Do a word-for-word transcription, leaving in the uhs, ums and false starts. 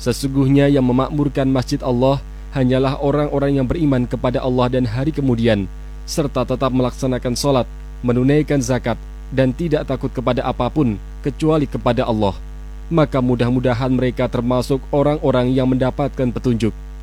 Sesungguhnya yang memakmurkan masjid Allah hanyalah orang-orang yang beriman kepada Allah dan hari kemudian, serta tetap melaksanakan sholat, menunaikan zakat, dan tidak takut kepada apapun kecuali kepada Allah. Maka mudah-mudahan mereka termasuk orang-orang yang mendapatkan petunjuk.